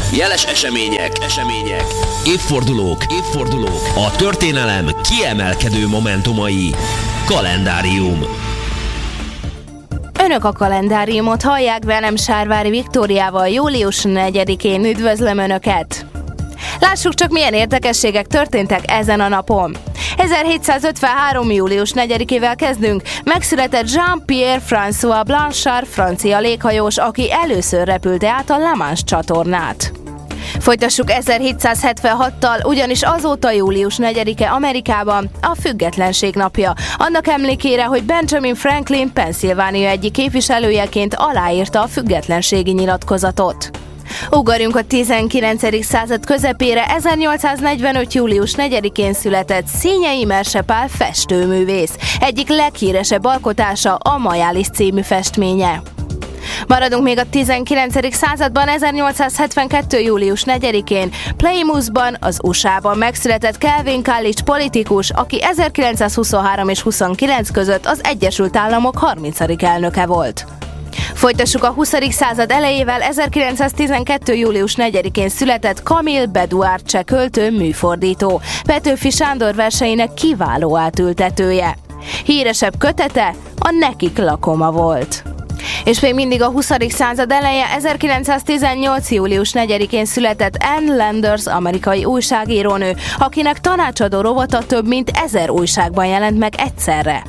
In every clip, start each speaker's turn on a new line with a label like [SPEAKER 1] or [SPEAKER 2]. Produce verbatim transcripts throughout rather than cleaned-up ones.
[SPEAKER 1] Jeles események, események, évfordulók, évfordulók, a történelem kiemelkedő momentumai. Kalendárium.
[SPEAKER 2] Önök a kalendáriumot hallják, velem Sárvári Viktóriával. Július negyedikén üdvözlöm Önöket! Lássuk csak, milyen érdekességek történtek ezen a napon. ezerhétszázötvenhárom. július negyedikével kezdünk. Megszületett Jean-Pierre François Blanchard, francia léghajós, aki először repülte át a La Manche csatornát. Folytassuk ezerhétszázhetvenhattal, ugyanis azóta július negyedike Amerikában a Függetlenség napja. Annak emlékére, hogy Benjamin Franklin Pennsylvania egyik képviselőjeként aláírta a függetlenségi nyilatkozatot. Ugorjunk a tizenkilencedik század közepére. ezernyolcszáznegyvenöt. július negyedikén született Szényei Merse Pál festőművész. Egyik leghíresebb alkotása a Majális című festménye. Maradunk még a tizenkilencedik században. ezernyolcszázhetvenkettő. július negyedikén Plymouthban, az u es á-ban megszületett Calvin Coolidge politikus, aki ezerkilencszázhuszonhárom és huszonkilenc között az Egyesült Államok harmincadik elnöke volt. Folytassuk a huszadik század elejével. ezerkilencszáztizenkettő. július negyedikén született Camille Bedouard cseh költő, műfordító, Petőfi Sándor verseinek kiváló átültetője. Híresebb kötete a Nekik lakoma volt. És még mindig a huszadik század eleje. ezerkilencszáztizennyolc. július negyedikén született Ann Landers, amerikai újságírónő, akinek tanácsadó rovata több mint ezer újságban jelent meg egyszerre.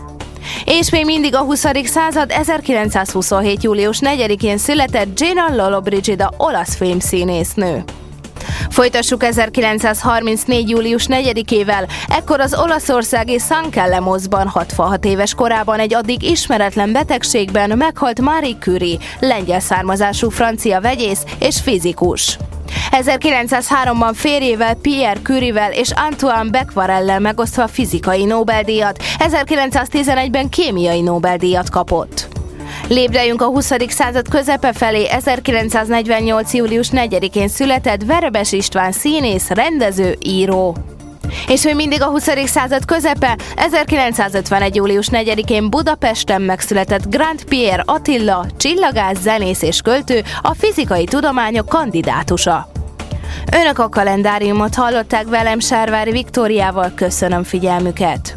[SPEAKER 2] És még mindig a huszadik század. ezerkilencszázhuszonhét. július negyedikén született Gina Lollobrigida, olasz filmszínésznő. Folytassuk ezerkilencszázharmincnégy. július negyedikével. Ekkor az olaszországi San Kellemosban hatvanhat éves korában egy addig ismeretlen betegségben meghalt Marie Curie, lengyel származású francia vegyész és fizikus. ezerkilencszázháromban férjével, Pierre Curievel és Antoine Becquerellel megosztva fizikai Nobel-díjat, ezerkilencszáztizenegyben kémiai Nobel-díjat kapott. Lépdeljünk a huszadik század közepe felé. ezerkilencszáznegyvennyolc. július negyedikén született Verebes István színész, rendező, író. És még mindig a huszadik század közepe. ezerkilencszázötvenegy. július negyedikén Budapesten megszületett Grand Pierre Attila, csillagász, zenész és költő, a fizikai tudományok kandidátusa. Önök a kalendáriumot hallották, velem Sárvári Viktóriával. Köszönöm figyelmüket!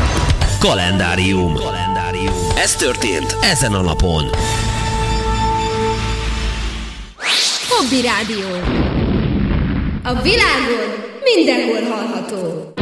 [SPEAKER 1] Kalendárium. Kalendárium. Ez történt ezen a napon.
[SPEAKER 3] Hobby Rádió. A világon mindenhol hallható.